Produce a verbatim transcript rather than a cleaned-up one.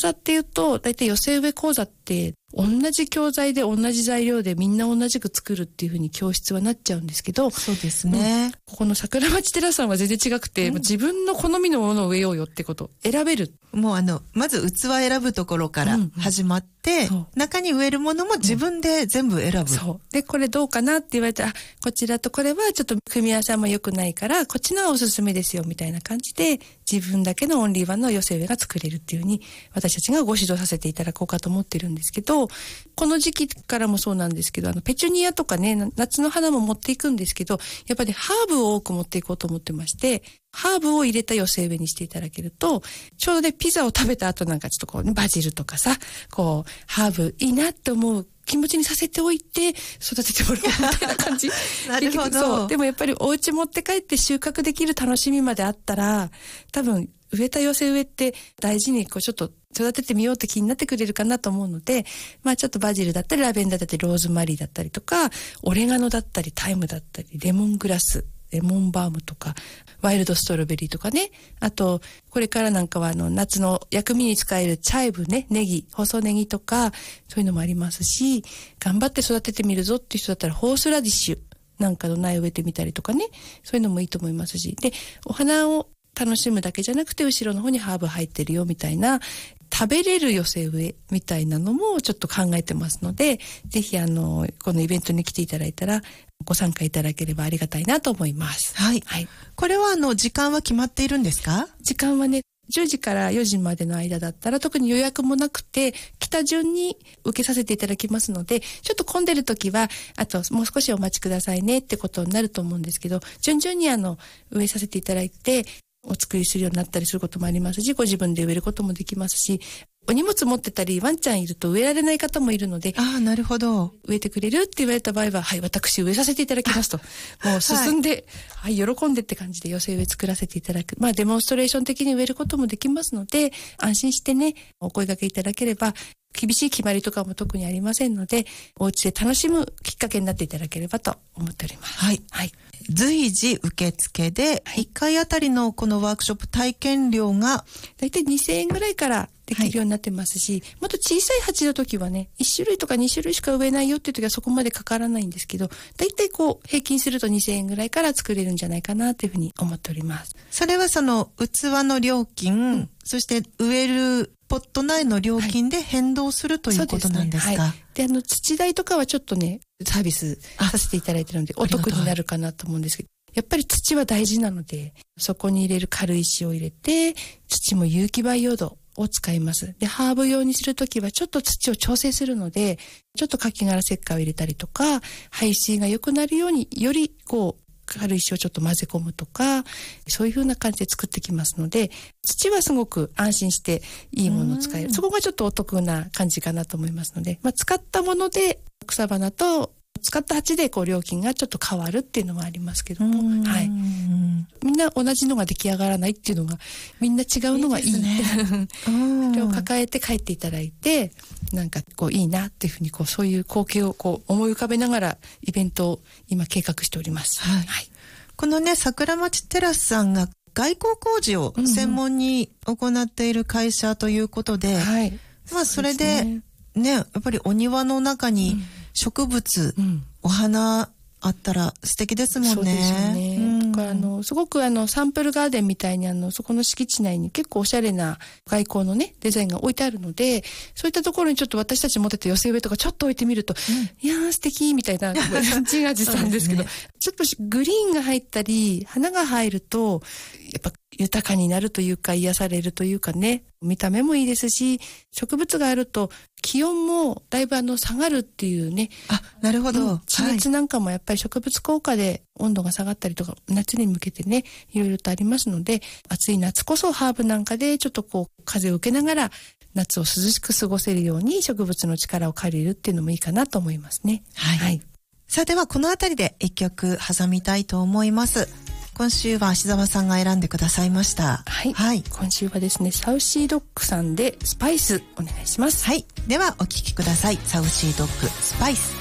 かっていうと、だいたい寄せ植え講座って同じ教材で同じ材料でみんな同じく作るっていう風に教室はなっちゃうんですけど、 そうですね、 うん、ここの桜町テラスさんは全然違くて、うん、自分の好みのものを植えようよってこと、選べる。 もうあのまず器選ぶところから始まって、うんうん、中に植えるものも自分で全部選ぶ、うん、 そうで、これどうかなって言われたら、あ、こちらとこれはちょっと組み合わせも良くないからこっちのはおすすめですよみたいな感じで、自分だけのオンリーワンの寄せ植えが作れるっていう風に私たちがご指導させていただこうかと思ってるんですけど、この時期からもそうなんですけど、あのペチュニアとかね、夏の花も持っていくんですけど、やっぱりハーブを多く持っていこうと思ってまして、ハーブを入れた寄せ植えにしていただけると、ちょうどね、ピザを食べた後なんかちょっとこう、ね、バジルとかさ、こうハーブいいなって思う気持ちにさせておいて育ててもらうみたいな感じなるほど。 そう。でもやっぱりお家持って帰って収穫できる楽しみまであったら、多分植えた寄せ植えって大事にこうちょっと育ててみようって気になってくれるかなと思うので、まあちょっとバジルだったりラベンダーだったりローズマリーだったりとか、オレガノだったりタイムだったりレモングラス、レモンバームとかワイルドストロベリーとかね、あとこれからなんかはあの夏の薬味に使えるチャイブね、ネギ、細ネギとかそういうのもありますし、頑張って育ててみるぞっていう人だったらホースラディッシュなんかの苗を植えてみたりとかね、そういうのもいいと思いますし、でお花を楽しむだけじゃなくて後ろの方にハーブ入ってるよみたいな、食べれる寄せ植えみたいなのもちょっと考えてますので、ぜひあのこのイベントに来ていただいたらご参加いただければありがたいなと思います。 はい、はい、これはあの時間は決まっているんですか？時間はね、じゅうじからよじまでの間だったら特に予約もなくて来た順に受けさせていただきますので、ちょっと混んでる時はあともう少しお待ちくださいねってことになると思うんですけど、順々にあの植えさせていただいてお作りするようになったりすることもありますし、ご自分で植えることもできますし、お荷物持ってたりワンちゃんいると植えられない方もいるので、 ああ、なるほど。 植えてくれるって言われた場合は、はい、私植えさせていただきますと、もう進んで、はい、はい、喜んでって感じで寄せ植え作らせていただく、まあデモンストレーション的に植えることもできますので、安心してねお声掛けいただければ、厳しい決まりとかも特にありませんので、お家で楽しむきっかけになっていただければと思っております。 はい、はい、随時受付でいっかいあたりのこのワークショップ体験料がだいたいにせんえんぐらいからできるようになってますし、はい、もっと小さい鉢の時はね、いち種類とかに種類しか植えないよっていう時はそこまでかからないんですけど、だいたいこう平均するとにせんえんぐらいから作れるんじゃないかなというふうに思っております。 それはその器の料金、うん、そして植えるポット内の料金で変動する、はい、ということなんですか？ そうですね、はい、であの土代とかはちょっとねサービスさせていただいているのでお得になるかなと思うんですけど、やっぱり土は大事なので、そこに入れる軽石を入れて、土も有機培養土を使います。でハーブ用にするときはちょっと土を調整するので、ちょっとカキ殻石灰を入れたりとか、排水が良くなるようによりこう軽石をちょっと混ぜ込むとか、そういう風な感じで作ってきますので、土はすごく安心していいものを使える。そこがちょっとお得な感じかなと思いますので、まあ、使ったもので草花と使った鉢でこう料金がちょっと変わるっていうのはありますけども、はい、みんな同じのが出来上がらないっていうのが、みんな違うのがいい。いいですね。それを抱えて帰っていただいて、なんかこういいなっていうふうにこうそういう光景をこう思い浮かべながらイベントを今計画しております。はいはい、このね桜町テラスさんが外交工事を専門に行っている会社ということで、うんうん、はい、まあそれでね、ね、やっぱりお庭の中に植物、うん、お花あったら素敵ですもんね。 そうですよね。うん、だからあのすごくあのサンプルガーデンみたいにあのそこの敷地内に結構おしゃれな外交のねデザインが置いてあるので、そういったところにちょっと私たち持ってた寄せ植えとかちょっと置いてみると、うん、いやー素敵みたいな自画自賛ですけど、ね、ちょっとグリーンが入ったり花が入るとやっぱ豊かになるというか癒されるというかね、見た目もいいですし、植物があると気温もだいぶあの下がるっていうね。 あ、なるほど。うん、 地熱なんかもやっぱり植物効果で温度が下がったりとか、夏に向けてねいろいろとありますので、暑い夏こそハーブなんかでちょっとこう風を受けながら夏を涼しく過ごせるように植物の力を借りるっていうのもいいかなと思いますね。 はい、はい、さあではこのあたりで一曲挟みたいと思います。今週は芦澤さんが選んでくださいました。 はい、はい、今週はですねサウシードッグさんでスパイスお願いします。 はい、ではお聴きください。サウシードッグスパイス。